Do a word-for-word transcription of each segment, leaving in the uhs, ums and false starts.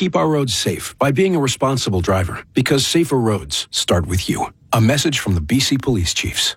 keep our roads safe by being a responsible driver, because safer roads start with you. A message from the B C Police Chiefs.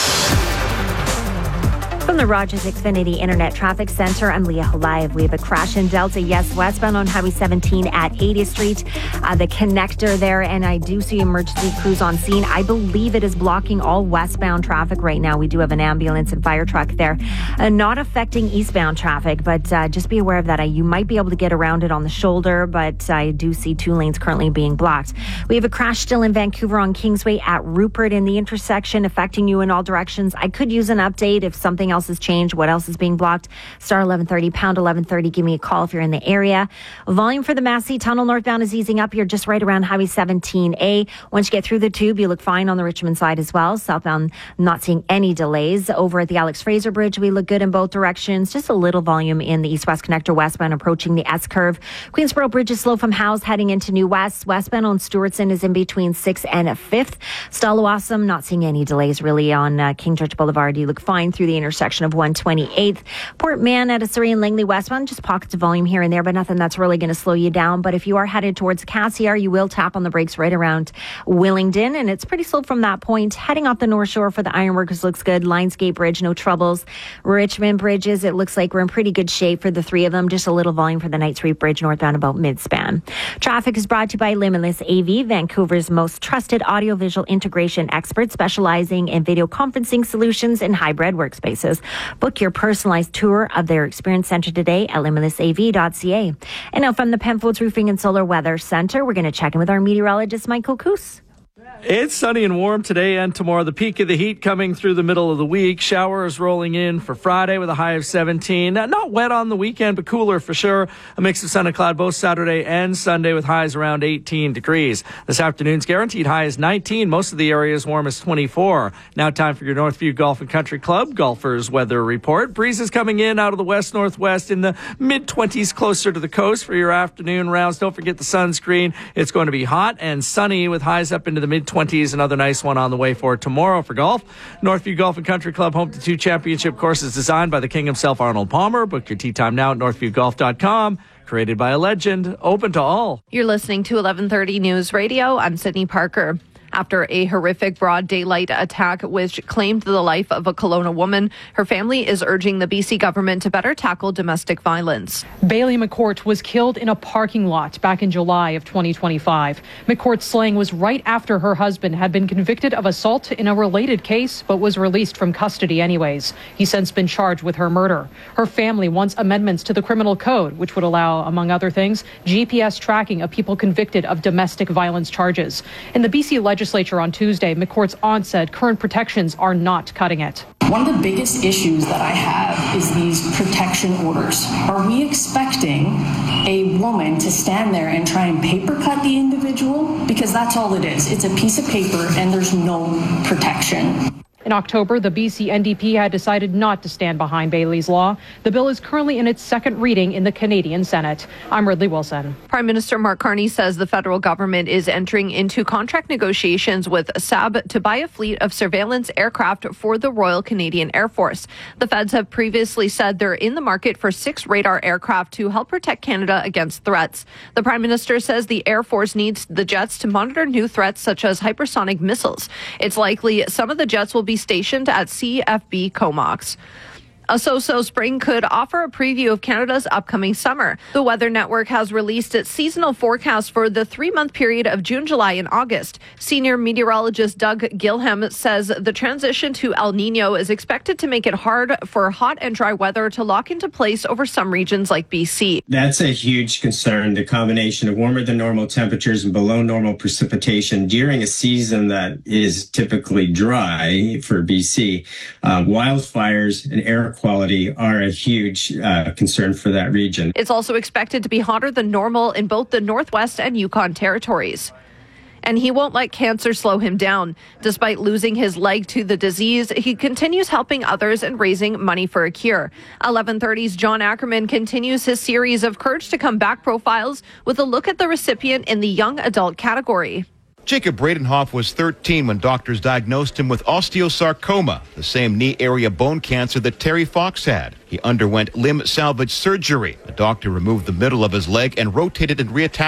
From the Rogers Xfinity Internet Traffic Center, I'm Leah Halayev. We have a crash in Delta, yes, westbound on Highway seventeen at eightieth Street, uh, the connector there, and I do see emergency crews on scene. I believe it is blocking all westbound traffic right now. We do have an ambulance and fire truck there, uh, not affecting eastbound traffic, but uh, just be aware of that. Uh, you might be able to get around it on the shoulder, but I do see two lanes currently being blocked. We have a crash still in Vancouver on Kingsway at Rupert in the intersection, affecting you in all directions. I could use an update if something else has changed. What else is being blocked? Star eleven thirty, pound eleven thirty. Give me a call if you're in the area. Volume for the Massey Tunnel northbound is easing up here just right around Highway seventeen A. Once you get through the tube, you look fine on the Richmond side as well. Southbound, not seeing any delays. Over at the Alex Fraser Bridge, we look good in both directions. Just a little volume in the east-west connector westbound approaching the S-curve. Queensboro Bridge is slow from Howes heading into New West. Westbound on Stewartson is in between sixth and fifth. Stallawasam, not seeing any delays really on uh, King George Boulevard. You look fine through the intersection of one twenty-eighth. Port Mann at Surrey and Langley westbound, just pockets of volume here and there, but nothing that's really going to slow you down. But if you are headed towards Cassiar, you will tap on the brakes right around Willingdon, and it's pretty slow from that point. Heading off the North Shore for the Ironworkers looks good. Lionsgate Bridge, no troubles. Richmond Bridges, it looks like we're in pretty good shape for the three of them. Just a little volume for the Knight Street Bridge northbound about mid-span. Traffic is brought to you by Limitless A V, Vancouver's most trusted audiovisual integration expert, specializing in video conferencing solutions and hybrid workspaces. Book your personalized tour of their experience center today at limitless a v dot c a. And now from the Penfolds Roofing and Solar Weather Center, we're going to check in with our meteorologist, Michael Coos. It's sunny and warm today and tomorrow. The peak of the heat coming through the middle of the week. Showers rolling in for Friday with a high of seventeen. Not wet on the weekend, but cooler for sure. A mix of sun and cloud both Saturday and Sunday with highs around eighteen degrees. This afternoon's guaranteed high is nineteen. Most of the area is warm as twenty-four. Now time for your Northview Golf and Country Club Golfers Weather Report. Breezes coming in out of the west-northwest in the mid-twenties closer to the coast for your afternoon rounds. Don't forget the sunscreen. It's going to be hot and sunny with highs up into the mid-twenties. Another nice one on the way for tomorrow for golf. Northview Golf and Country Club, home to two championship courses designed by the king himself, Arnold Palmer. Book your tee time now at northview golf dot com. Created by a legend, open to all. You're listening to eleven thirty News Radio. I'm Sydney Parker. After a horrific broad daylight attack which claimed the life of a Kelowna woman, her family is urging the B C government to better tackle domestic violence. Bailey McCourt was killed in a parking lot back in July of twenty twenty-five. McCourt's slaying was right after her husband had been convicted of assault in a related case, but was released from custody anyways. He's since been charged with her murder. Her family wants amendments to the criminal code, which would allow, among other things, G P S tracking of people convicted of domestic violence charges. In the B C legislature, Legislature on Tuesday, McCourt's aunt said current protections are not cutting it. One of the biggest issues that I have is these protection orders. Are we expecting a woman to stand there and try and paper cut the individual? Because that's all it is. It's a piece of paper and there's no protection. In October, the B C N D P had decided not to stand behind Bailey's law. The bill is currently in its second reading in the Canadian Senate. I'm Ridley Wilson. Prime Minister Mark Carney says the federal government is entering into contract negotiations with Saab to buy a fleet of surveillance aircraft for the Royal Canadian Air Force. The feds have previously said they're in the market for six radar aircraft to help protect Canada against threats. The Prime Minister says the Air Force needs the jets to monitor new threats such as hypersonic missiles. It's likely some of the jets will be stationed at C F B Comox. A so-so spring could offer a preview of Canada's upcoming summer. The Weather Network has released its seasonal forecast for the three-month period of June, July, and August. Senior meteorologist Doug Gilham says the transition to El Nino is expected to make it hard for hot and dry weather to lock into place over some regions like B C. That's a huge concern, the combination of warmer than normal temperatures and below normal precipitation during a season that is typically dry for B C. Uh, wildfires and air quality are a huge uh, concern for that region. It's also expected to be hotter than normal in both the Northwest and Yukon territories. And he won't let cancer slow him down. Despite losing his leg to the disease, he continues helping others and raising money for a cure. eleven thirty's John Ackerman continues his series of Courage to Come Back profiles with a look at the recipient in the young adult category. Jacob Bradenhoff was thirteen when doctors diagnosed him with osteosarcoma, the same knee area bone cancer that Terry Fox had. He underwent limb salvage surgery. The doctor removed the middle of his leg and rotated and reattached